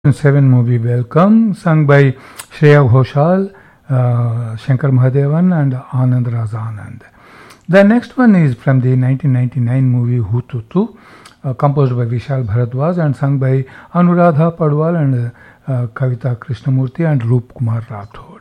2007 movie Welcome, sung by Shreya Ghoshal, Shankar Mahadevan, and Anand Razanand. The next one is from the 1999 movie Hututu, composed by Vishal Bharadwaj and sung by Anuradha Padwal and Kavita Krishnamurti and Roop Kumar Rathod.